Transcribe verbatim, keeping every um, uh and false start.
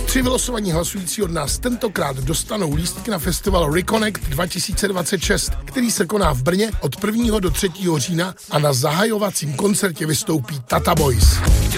Tři vylosovaní hlasující od nás tentokrát dostanou lístky na festival Reconnect dva tisíce dvacet šest, který se koná v Brně od prvního do třetího října a na zahajovacím koncertě vystoupí Tata Boys.